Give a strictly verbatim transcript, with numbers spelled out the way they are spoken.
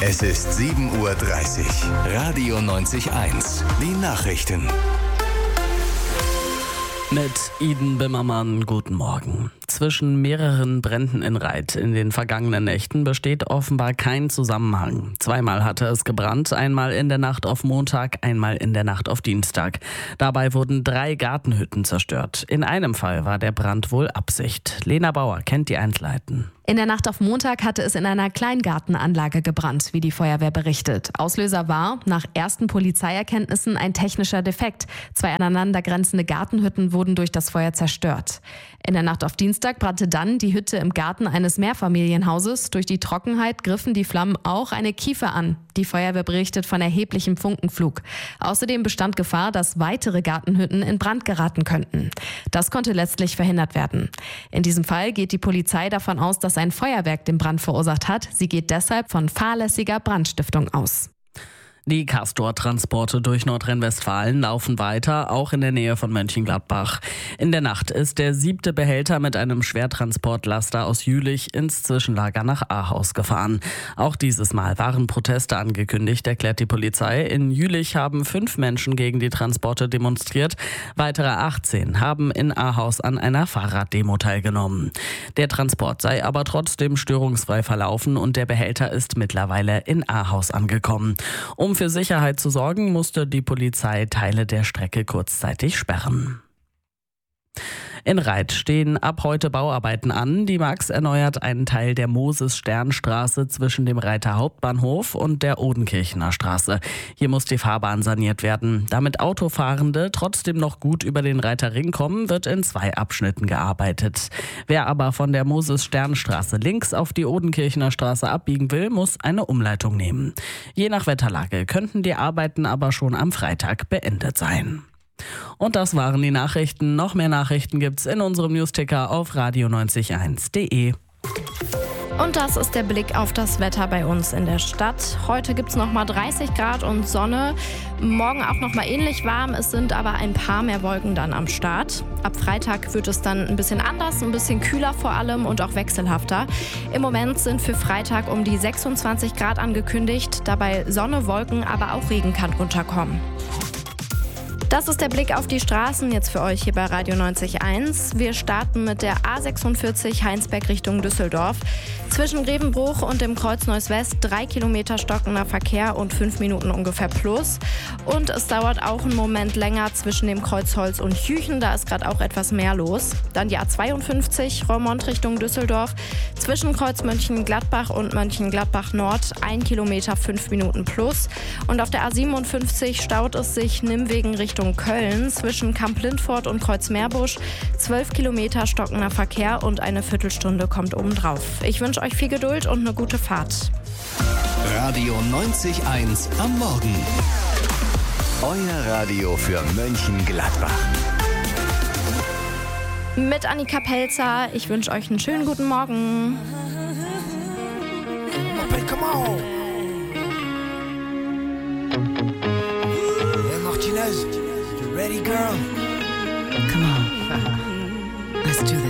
Es ist sieben Uhr dreißig. Radio neunzig Komma eins. Die Nachrichten. Mit Iden Bimmermann, guten Morgen. Zwischen mehreren Bränden in Reit in den vergangenen Nächten besteht offenbar kein Zusammenhang. Zweimal hatte es gebrannt, einmal in der Nacht auf Montag, einmal in der Nacht auf Dienstag. Dabei wurden drei Gartenhütten zerstört. In einem Fall war der Brand wohl Absicht. Lena Bauer kennt die Einzelheiten. In der Nacht auf Montag hatte es in einer Kleingartenanlage gebrannt, wie die Feuerwehr berichtet. Auslöser war, nach ersten Polizeierkenntnissen, ein technischer Defekt. Zwei aneinander grenzende Gartenhütten wurden durch das Feuer zerstört. In der Nacht auf Dienstag brannte dann die Hütte im Garten eines Mehrfamilienhauses. Durch die Trockenheit griffen die Flammen auch eine Kiefer an. Die Feuerwehr berichtet von erheblichem Funkenflug. Außerdem bestand Gefahr, dass weitere Gartenhütten in Brand geraten könnten. Das konnte letztlich verhindert werden. In diesem Fall geht die Polizei davon aus, dass ein Feuerwerk den Brand verursacht hat. Sie geht deshalb von fahrlässiger Brandstiftung aus. Die Castor-Transporte durch Nordrhein-Westfalen laufen weiter, auch in der Nähe von Mönchengladbach. In der Nacht ist der siebte Behälter mit einem Schwertransportlaster aus Jülich ins Zwischenlager nach Ahaus gefahren. Auch dieses Mal waren Proteste angekündigt, erklärt die Polizei. In Jülich haben fünf Menschen gegen die Transporte demonstriert. Weitere achtzehn haben in Ahaus an einer Fahrraddemo teilgenommen. Der Transport sei aber trotzdem störungsfrei verlaufen und der Behälter ist mittlerweile in Ahaus angekommen. Um für Sicherheit zu sorgen, musste die Polizei Teile der Strecke kurzzeitig sperren. In Reit stehen ab heute Bauarbeiten an. Die Max erneuert einen Teil der Moses-Stern-Straße zwischen dem Reiter Hauptbahnhof und der Odenkirchener Straße. Hier muss die Fahrbahn saniert werden. Damit Autofahrende trotzdem noch gut über den Reiter Ring kommen, wird in zwei Abschnitten gearbeitet. Wer aber von der Moses-Stern-Straße links auf die Odenkirchener Straße abbiegen will, muss eine Umleitung nehmen. Je nach Wetterlage könnten die Arbeiten aber schon am Freitag beendet sein. Und das waren die Nachrichten. Noch mehr Nachrichten gibt's in unserem Newsticker auf radio neunzig Komma eins punkt de. Und das ist der Blick auf das Wetter bei uns in der Stadt. Heute gibt es nochmal dreißig Grad und Sonne. Morgen auch nochmal ähnlich warm. Es sind aber ein paar mehr Wolken dann am Start. Ab Freitag wird es dann ein bisschen anders, ein bisschen kühler vor allem und auch wechselhafter. Im Moment sind für Freitag um die sechsundzwanzig Grad angekündigt. Dabei Sonne, Wolken, aber auch Regen kann runterkommen. Das ist der Blick auf die Straßen jetzt für euch hier bei Radio neunzig Komma eins. Wir starten mit der A sechsundvierzig Heinsberg Richtung Düsseldorf. Zwischen Grevenbruch und dem Kreuz Neuss West drei Kilometer stockender Verkehr und fünf Minuten ungefähr plus. Und es dauert auch einen Moment länger zwischen dem Kreuz Holz und Jüchen. Da ist gerade auch etwas mehr los. Dann die A zweiundfünfzig Roermond Richtung Düsseldorf. Zwischen Kreuz Mönchengladbach und Mönchengladbach Nord ein Kilometer fünf Minuten plus. Und auf der A siebenundfünfzig staut es sich Nimwegen Richtung Köln zwischen Kamp-Lindfort und Kreuz-Meerbusch. zwölf Kilometer stockender Verkehr und eine Viertelstunde kommt obendrauf. Ich wünsche euch viel Geduld und eine gute Fahrt. Radio neunzig Komma eins am Morgen. Euer Radio für Mönchengladbach. Mit Annika Pelzer. Ich wünsche euch einen schönen guten Morgen. Come on. Hey, Martinez. You ready, girl? Come on. Let's do this.